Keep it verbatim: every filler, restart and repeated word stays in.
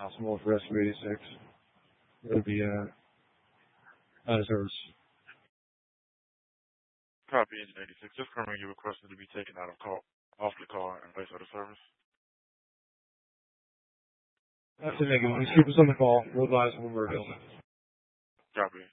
possible for S U eighty-six. It would be uh, out of service. Copy Engine eighty-six. This permit you requested to be taken out of call, off the car and placed out of service. That's it, Megan. Please keep us on the call. We'll advise when we're available. Copy.